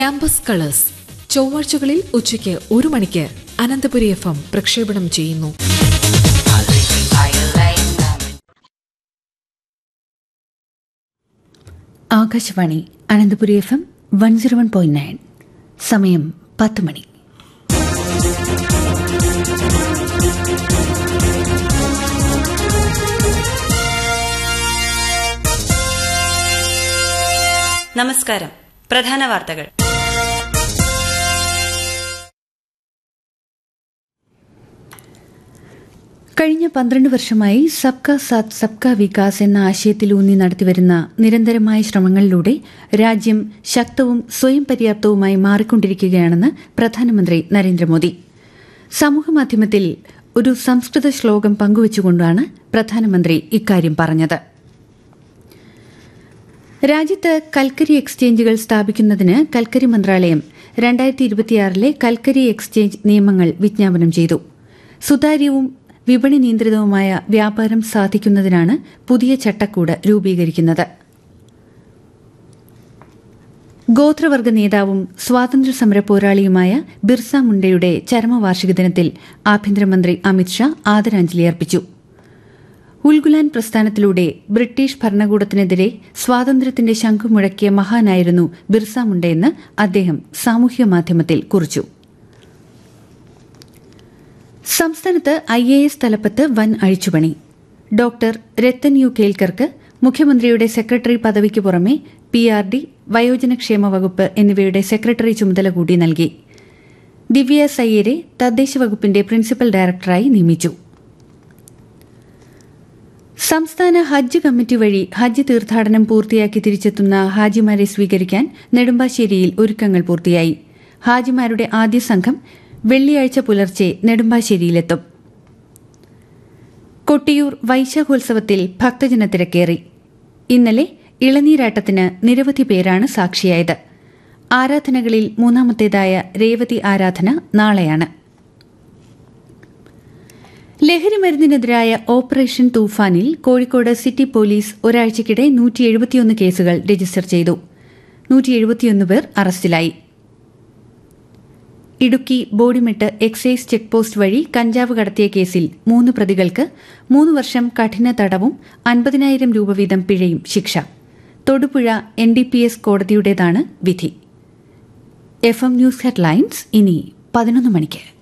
Campus colours ചൊവ്വാഴ്ചകളിൽ ഉച്ചയ്ക്ക് 1 മണിക്ക് Ananthapuri FM പ്രക്ഷേപണം ചെയ്യുന്നു. ആകാശവാണി അനന്തപുരി FM 101.9. സമയം 10 മണി. നമസ്കാരം. പ്രധാന വാർത്തകൾ. കഴിഞ്ഞ 12 വർഷമായി സബ്കാ സാത്ത് സബ്കാ വികാസ് എന്ന ആശയത്തിലൂന്നി നടത്തിവരുന്ന നിരന്തരമായ ശ്രമങ്ങളിലൂടെ രാജ്യം ശക്തവും സ്വയം പര്യാപ്തവുമായി മാറിക്കൊണ്ടിരിക്കുകയാണെന്ന് പ്രധാനമന്ത്രി നരേന്ദ്രമോദി. സമൂഹമാധ്യമത്തിൽ ഒരു സംസ്കൃത ശ്ലോകം പങ്കുവച്ചുകൊണ്ടാണ് പ്രധാനമന്ത്രി ഇക്കാര്യം പറഞ്ഞത്. രാജ്യത്ത് കൽക്കരി എക്സ്ചേഞ്ചുകൾ സ്ഥാപിക്കുന്നതിന് കൽക്കരി മന്ത്രാലയം 2026 കൽക്കരി എക്സ്ചേഞ്ച് നിയമങ്ങൾ വിജ്ഞാപനം ചെയ്തു. സുതാര്യവും വിപണി നിയന്ത്രിതവുമായ വ്യാപാരം സാധിക്കുന്നതിനാണ് പുതിയ ചട്ടക്കൂട് രൂപീകരിക്കുന്നത്. ഗോത്രവർഗ നേതാവും സ്വാതന്ത്ര്യസമര പോരാളിയുമായ ബിർസ മുണ്ടയുടെ ചരമവാർഷിക ദിനത്തിൽ ആഭ്യന്തരമന്ത്രി അമിത്ഷാ ആദരാഞ്ജലി അർപ്പിച്ചു. ഉൽഗുലാൻ പ്രസ്ഥാനത്തിലൂടെ ബ്രിട്ടീഷ് ഭരണകൂടത്തിനെതിരെ സ്വാതന്ത്ര്യത്തിന്റെ ശംഖുമുഴക്കിയ മഹാനായിരുന്നു ബിർസ മുണ്ടയെന്ന് അദ്ദേഹം സാമൂഹ്യ മാധ്യമത്തിൽ കുറിച്ചു. സംസ്ഥാനത്ത് IAS തലപ്പത്ത് വൻ അഴിച്ചുപണി. ഡോക്ടർ രത്തൻ യു കേൽക്കർക്ക് മുഖ്യമന്ത്രിയുടെ സെക്രട്ടറി പദവിക്ക് പുറമെ PRD, വയോജനക്ഷേമ വകുപ്പ് എന്നിവയുടെ സെക്രട്ടറി ചുമതല കൂടി നൽകി. ദിവ്യ സയ്യരെ തദ്ദേശ വകുപ്പിന്റെ പ്രിൻസിപ്പൽ ഡയറക്ടറായി നിയമിച്ചു. സംസ്ഥാന ഹജ്ജ് കമ്മിറ്റി വഴി ഹജ്ജ് തീർത്ഥാടനം പൂർത്തിയാക്കി തിരിച്ചെത്തുന്ന ഹാജിമാരെ സ്വീകരിക്കാൻ നെടുമ്പാശ്ശേരിയിൽ ഒരുക്കങ്ങൾ പൂർത്തിയായി. ഹാജിമാരുടെ ആദ്യ സംഘം വെള്ളിയാഴ്ച പുലർച്ചെ നെടുമ്പാശ്ശേരിയിലെത്തും. കൊട്ടിയൂർ വൈശാഖോത്സവത്തിൽ ഭക്തജന തിരക്കേറി. ഇന്നലെ ഇളനീരാട്ടത്തിന് നിരവധി പേരാണ് സാക്ഷിയായത്. ആരാധനകളിൽ മൂന്നാമത്തേതായ രേവതി ആരാധന നാളെയാണ്. ലഹരിമരുന്നിനെതിരായ ഓപ്പറേഷൻ തൂഫാനിൽ കോഴിക്കോട് സിറ്റി പോലീസ് ഒരാഴ്ചയ്ക്കിടെ 171 കേസുകൾ രജിസ്റ്റർ ചെയ്തു. 171 പേർ അറസ്റ്റിലായി. Idukki Bodimettu excise check post വഴി കഞ്ചാവ് കടത്തിയ കേസിൽ 3 പ്രതികൾക്ക് 3 വർഷം കഠിന തടവും 50,000 രൂപ വീതം പിഴയും ശിക്ഷ. തൊടുപുഴ NDPS കോടതിയുടേതാണ് വിധി. FM ന്യൂസ് ഹെഡ്ലൈൻസ് ഇനി 11 മണിക്ക്.